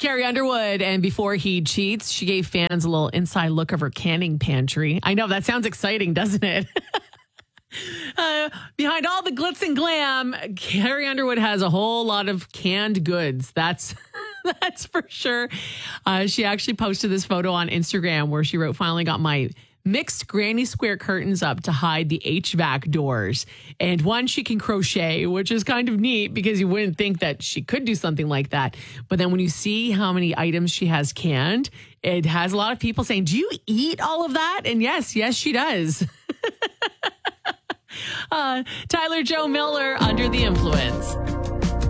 Carrie Underwood, and before he cheats, she gave fans a little inside look of her canning pantry. I know, that sounds exciting, doesn't it? Behind all the glitz and glam, Carrie Underwood has a whole lot of canned goods. That's for sure. She actually posted this photo on Instagram where she wrote, "Finally got my mixed granny square curtains up to hide the HVAC doors. And one, she can crochet, which is kind of neat because you wouldn't think that she could do something like that. But then when you see how many items she has canned, it has a lot of people saying, do you eat all of that? And yes, she does." Tyler Joe Miller, Under the Influence.